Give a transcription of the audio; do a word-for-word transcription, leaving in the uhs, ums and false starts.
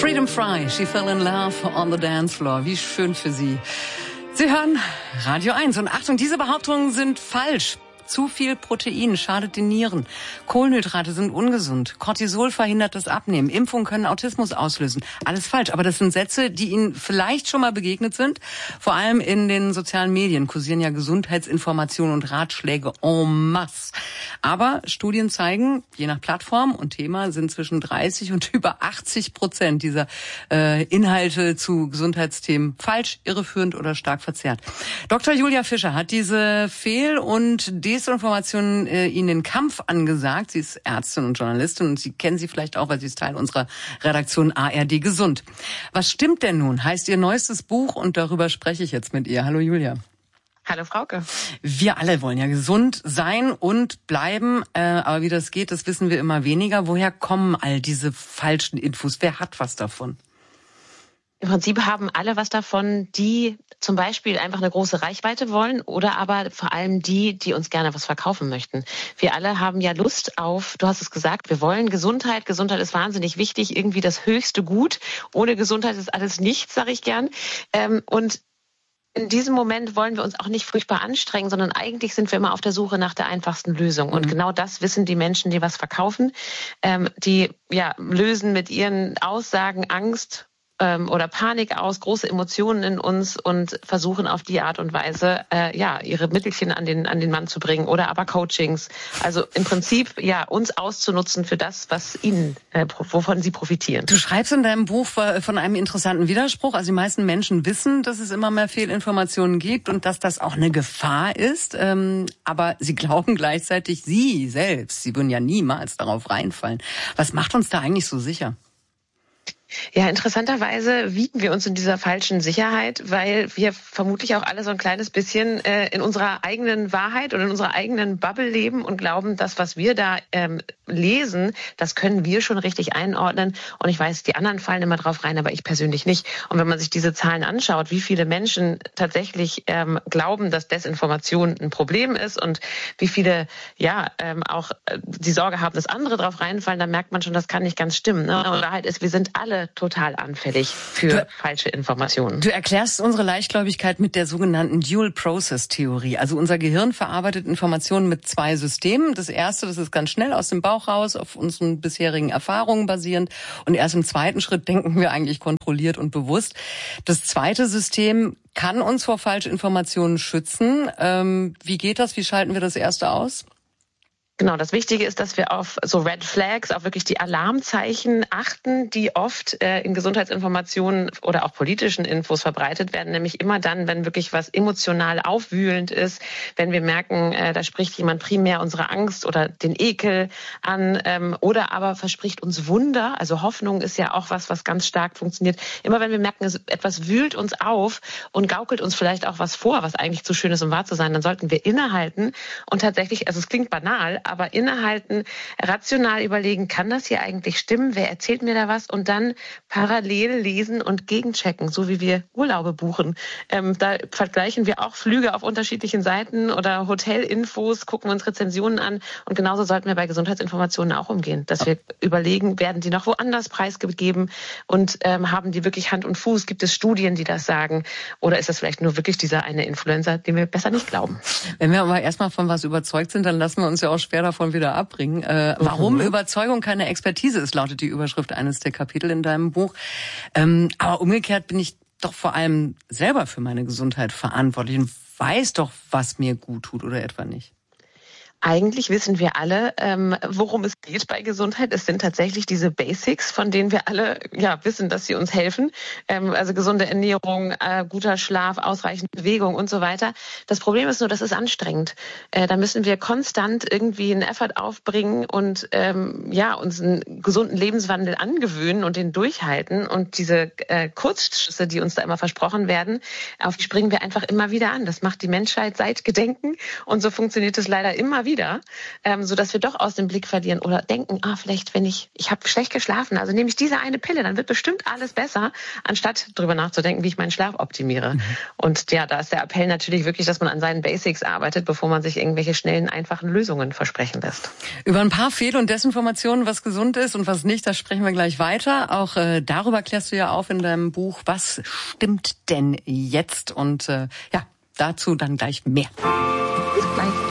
Freedom Fry, She Fell in Love on the Dance Floor. Wie schön für Sie. Sie hören Radio eins. Und Achtung, diese Behauptungen sind falsch. Zu viel Protein schadet den Nieren. Kohlenhydrate sind ungesund. Cortisol verhindert das Abnehmen. Impfungen können Autismus auslösen. Alles falsch. Aber das sind Sätze, die Ihnen vielleicht schon mal begegnet sind. Vor allem in den sozialen Medien kursieren ja Gesundheitsinformationen und Ratschläge en masse. Aber Studien zeigen, je nach Plattform und Thema sind zwischen dreißig und über achtzig Prozent dieser äh, Inhalte zu Gesundheitsthemen falsch, irreführend oder stark verzerrt. Doktor Julia Fischer hat diese Fehl- und Desinformationen äh, Ihnen den Kampf angesagt. Sie ist Ärztin und Journalistin und Sie kennen sie vielleicht auch, weil sie ist Teil unserer Redaktion A R D Gesund. Was stimmt denn nun? Heißt Ihr neuestes Buch und darüber spreche ich jetzt mit ihr. Hallo Julia. Hallo Frauke. Wir alle wollen ja gesund sein und bleiben, äh, aber wie das geht, das wissen wir immer weniger. Woher kommen all diese falschen Infos? Wer hat was davon? Im Prinzip haben alle was davon, die zum Beispiel einfach eine große Reichweite wollen oder aber vor allem die, die uns gerne was verkaufen möchten. Wir alle haben ja Lust auf, du hast es gesagt, wir wollen Gesundheit. Gesundheit ist wahnsinnig wichtig, irgendwie das höchste Gut. Ohne Gesundheit ist alles nichts, sage ich gern. Und in diesem Moment wollen wir uns auch nicht furchtbar anstrengen, sondern eigentlich sind wir immer auf der Suche nach der einfachsten Lösung. Und mhm. genau das wissen die Menschen, die was verkaufen. Ähm, die ja lösen mit ihren Aussagen Angst ähm, oder Panik aus, große Emotionen in uns und versuchen auf die Art und Weise äh, ja ihre Mittelchen an den an den Mann zu bringen oder aber Coachings. Also im Prinzip ja uns auszunutzen für das, was ihnen äh, wovon sie profitieren. Du schreibst in deinem Buch von einem interessanten Widerspruch. Also die meisten Menschen wissen, dass es immer mehr Fehlinformationen gibt und dass das auch eine Gefahr ist. Ähm, aber sie glauben gleichzeitig, sie selbst, sie würden ja niemals darauf reinfallen. Was macht uns da eigentlich so sicher? Ja, interessanterweise wiegen wir uns in dieser falschen Sicherheit, weil wir vermutlich auch alle so ein kleines bisschen äh, in unserer eigenen Wahrheit und in unserer eigenen Bubble leben und glauben, das, was wir da ähm, lesen, das können wir schon richtig einordnen. Und ich weiß, die anderen fallen immer drauf rein, aber ich persönlich nicht. Und wenn man sich diese Zahlen anschaut, wie viele Menschen tatsächlich ähm, glauben, dass Desinformation ein Problem ist und wie viele ja ähm, auch äh, die Sorge haben, dass andere drauf reinfallen, dann merkt man schon, das kann nicht ganz stimmen. Ne? Und Wahrheit ist, wir sind alle total anfällig für du, falsche Informationen. Du erklärst unsere Leichtgläubigkeit mit der sogenannten Dual-Process-Theorie. Also unser Gehirn verarbeitet Informationen mit zwei Systemen. Das erste, das ist ganz schnell aus dem Bauch raus, auf unseren bisherigen Erfahrungen basierend. Und erst im zweiten Schritt denken wir eigentlich kontrolliert und bewusst. Das zweite System kann uns vor falschen Informationen schützen. Ähm, wie geht das? Wie schalten wir das erste aus? Genau, das Wichtige ist, dass wir auf so Red Flags, auf wirklich die Alarmzeichen achten, die oft äh, in Gesundheitsinformationen oder auch politischen Infos verbreitet werden. Nämlich immer dann, wenn wirklich was emotional aufwühlend ist, wenn wir merken, äh, da spricht jemand primär unsere Angst oder den Ekel an ähm, oder aber verspricht uns Wunder. Also Hoffnung ist ja auch was, was ganz stark funktioniert. Immer wenn wir merken, es, etwas wühlt uns auf und gaukelt uns vielleicht auch was vor, was eigentlich zu schön ist, um wahr zu sein, dann sollten wir innehalten und tatsächlich, also es klingt banal, aber innehalten, rational überlegen, kann das hier eigentlich stimmen? Wer erzählt mir da was? Und dann parallel lesen und gegenchecken, so wie wir Urlaube buchen. Ähm, da vergleichen wir auch Flüge auf unterschiedlichen Seiten oder Hotelinfos, gucken uns Rezensionen an. Und genauso sollten wir bei Gesundheitsinformationen auch umgehen, dass wir überlegen, werden die noch woanders preisgegeben und ähm, haben die wirklich Hand und Fuß? Gibt es Studien, die das sagen? Oder ist das vielleicht nur wirklich dieser eine Influencer, den wir besser nicht glauben? Wenn wir aber erstmal von was überzeugt sind, dann lassen wir uns ja auch schwer davon wieder abbringen. Äh, warum mhm. Überzeugung keine Expertise ist, lautet die Überschrift eines der Kapitel in deinem Buch. Ähm, aber umgekehrt bin ich doch vor allem selber für meine Gesundheit verantwortlich und weiß doch, was mir gut tut oder etwa nicht. Eigentlich wissen wir alle, ähm, worum es geht bei Gesundheit. Es sind tatsächlich diese Basics, von denen wir alle ja wissen, dass sie uns helfen. Ähm, also gesunde Ernährung, äh, guter Schlaf, ausreichend Bewegung und so weiter. Das Problem ist nur, das ist anstrengend. Äh, da müssen wir konstant irgendwie einen Effort aufbringen und ähm, ja uns einen gesunden Lebenswandel angewöhnen und den durchhalten. Und diese äh, Kurzschüsse, die uns da immer versprochen werden, auf die springen wir einfach immer wieder an. Das macht die Menschheit seit Gedenken und so funktioniert es leider immer wieder. wieder, ähm, so dass wir doch aus dem Blick verlieren oder denken, ah, vielleicht, wenn ich, ich habe schlecht geschlafen, also nehme ich diese eine Pille, dann wird bestimmt alles besser, anstatt drüber nachzudenken, wie ich meinen Schlaf optimiere. Mhm. Und ja, da ist der Appell natürlich wirklich, dass man an seinen Basics arbeitet, bevor man sich irgendwelche schnellen, einfachen Lösungen versprechen lässt. Über ein paar Fehl- und Desinformationen, was gesund ist und was nicht, da sprechen wir gleich weiter. Auch äh, darüber klärst du ja auf in deinem Buch, was stimmt denn jetzt? Und äh, ja, dazu dann gleich mehr. Bis gleich.